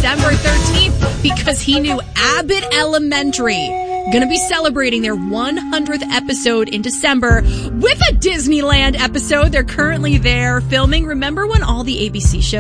December 13th because he knew Abbott Elementary going to be celebrating their 100th episode in December with a Disneyland episode. They're currently there filming. Remember when all the ABC shows